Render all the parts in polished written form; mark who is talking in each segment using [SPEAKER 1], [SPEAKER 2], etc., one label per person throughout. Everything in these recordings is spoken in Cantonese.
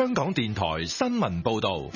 [SPEAKER 1] 香港電台新聞報道。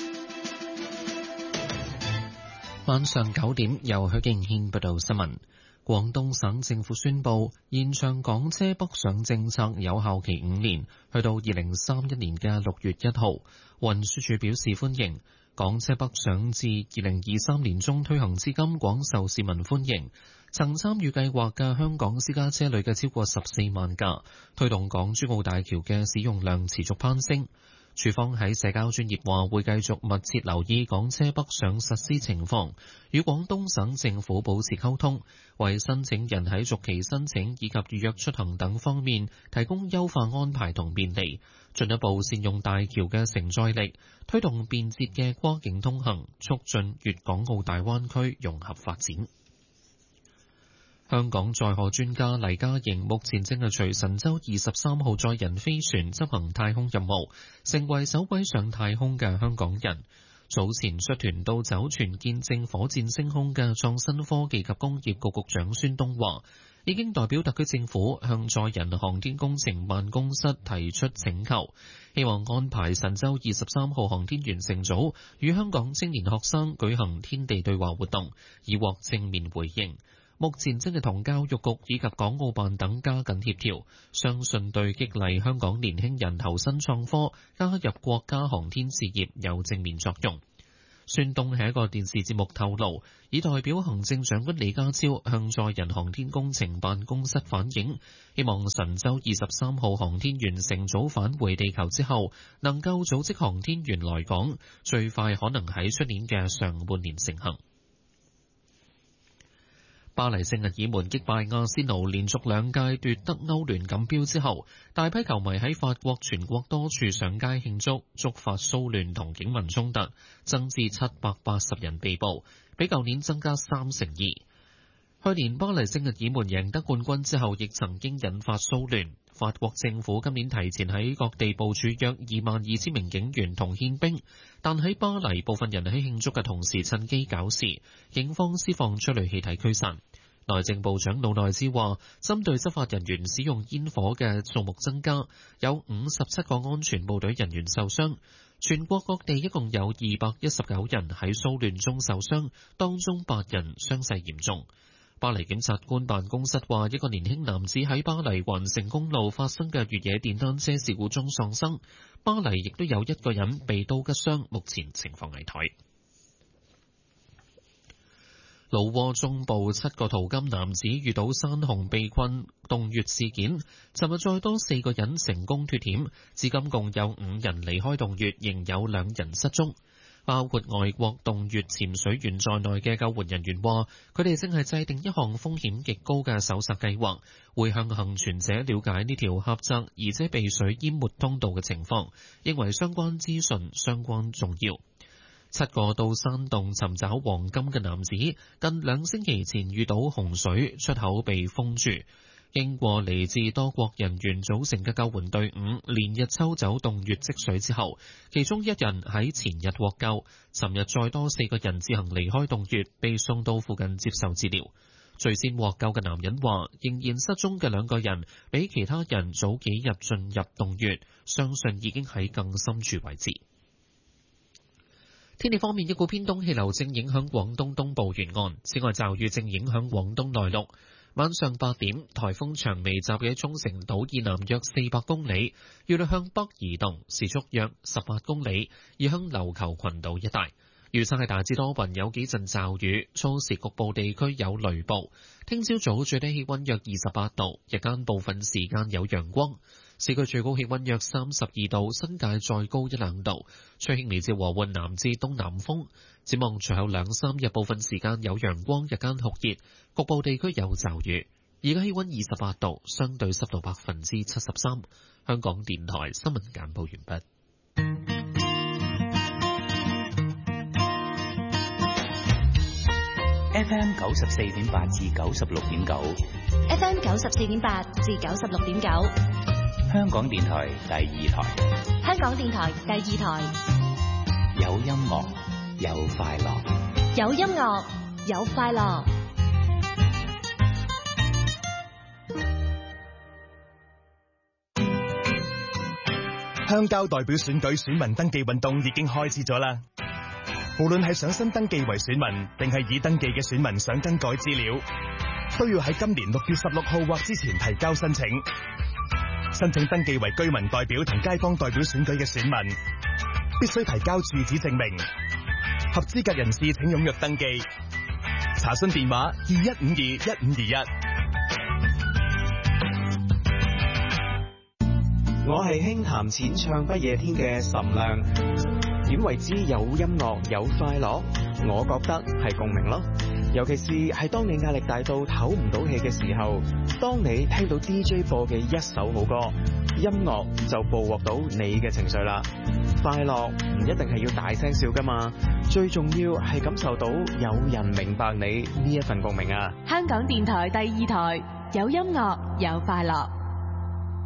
[SPEAKER 2] 晚上9點，由許敬軒報道新聞。廣東省政府宣布延長港車北上政策有效期5年，去到2031年嘅6月1號。運輸署表示歡迎。港車北上自2023年中推行至今，廣受市民歡迎。曾參與計劃嘅香港私家車累計超過14萬架，推動港珠澳大橋嘅使用量持續攀升。署方喺社交專頁話會繼續密切留意港車北上實施情況，與廣東省政府保持溝通，為申請人喺續期申請以及預約出行等方面提供優化安排同便利，進一步善用大橋嘅承載力，推動便捷嘅跨境通行，促進粵港澳大灣區融合發展。香港載荷專家黎家瑩目前正係隨神舟23號載人飛船執行太空任務，成為首位上太空嘅香港人。早前率團到酒泉見證火箭升空嘅創新科技及工業局局長孫東話，已經代表特區政府向載人航天工程辦公室提出請求，希望安排神舟23號航天員乘組與香港青年學生舉行天地對話活動，以獲正面回應。目前正係同教育局以及港澳辦等加緊協調，相信對激勵香港年輕人投身創科、加入國家航天事業有正面作用。孫東喺一個電視節目透露，已代表行政長官李家超向載人航天工程辦公室反映，希望神舟23號航天員乘組返回地球之後，能夠組織航天員來港，最快可能喺出年嘅上半年成行。巴黎聖日耳門擊敗阿仙奴，連續2屆奪得歐聯錦標之後，大批球迷喺法國全國多處上街慶祝，觸發騷亂同警民衝突，增至780人被捕，比舊年增加32%。去年巴黎聖日耳門贏得冠軍之後，亦曾經引發騷亂。法國政府今年提前喺各地部署約22,000名警員同憲兵，但喺巴黎部分人喺慶祝嘅同時趁機搞事，警方施放催淚氣體驅散。內政部長魯內茲話，針對執法人員使用煙火嘅數目增加，有57個安全部隊人員受傷。全國各地一共有219人喺騷亂中受傷，當中8人傷勢嚴重。巴黎檢察官辦公室話，一個年輕男子喺巴黎環城公路發生嘅越野電單車事故中喪生。巴黎亦都有1個人被刀擊傷，目前情況危殆。老撾中部7個淘金男子遇到山洪被困洞穴事件，尋日再多4個人成功脫險，至今共有5人離開洞穴，仍有2人失蹤。包括外國洞穴潛水員在內嘅救援人員話，佢哋正係制定一項風險極高嘅搜索計劃，會向幸存者了解呢條狹窄而且被水淹沒通道嘅情況，認為相關資訊相當重要。7個到山洞尋找黃金嘅男子，近2星期前遇到洪水，出口被封住。經過嚟自多國人員組成嘅救援隊伍，連日抽走洞穴積水之後，其中1人喺前日獲救。尋日再多4個人自行離開洞穴，被送到附近接受治療。最先獲救嘅男人話，仍然失蹤嘅2個人比其他人早幾日進入洞穴，相信已經喺更深處位置。天氣方面，一股偏東氣流正影響廣東東部沿岸，此外驟雨正影響廣東內陸。晚上8點，颱風長眉集喺沖繩島以南約400公里，預料向北移動，時速約18公里，移向琉球群島一帶。預測係大致多雲，有幾陣驟雨，初時局部地區有雷暴。聽朝早最低氣溫約28度，日間部分時間有陽光。市區最高氣溫約32度，新界再高1-2度，吹輕微至和緩南至東南風。展望隨後2-3日部分時間有陽光，日間酷熱，局部地區有驟雨。而家氣溫28度，相對濕度73%。香港電台新聞簡報完畢。
[SPEAKER 3] FM 94.8至96.9
[SPEAKER 4] ，FM 94.8至96.9，
[SPEAKER 3] 香港電台第2台，
[SPEAKER 4] 香港電台第2台，
[SPEAKER 3] 有音樂，有快樂，
[SPEAKER 4] 有音樂，有快樂。
[SPEAKER 5] 鄉郊代表選舉選民登記運動已經開始咗啦。無論係想新登記為選民，定係已登記嘅選民想更改資料，都要喺今年6月16號或之前提交申請。申請登記為居民代表同街坊代表選舉嘅選民，必須提交住址證明。合資格人士請踴躍登記。查詢電話21521521。
[SPEAKER 6] 我係輕談淺唱不夜天嘅岑亮。點為之有音樂有快樂？我覺得係共鳴咯。尤其是係當你壓力大到唞唔到氣嘅時候，當你聽到 DJ 播嘅一首好歌，音樂就捕獲到你嘅情緒啦。快樂唔一定係要大聲笑噶嘛，最重要係感受到有人明白你呢一份共鳴啊！
[SPEAKER 4] 香港電台第2台有音樂有快樂。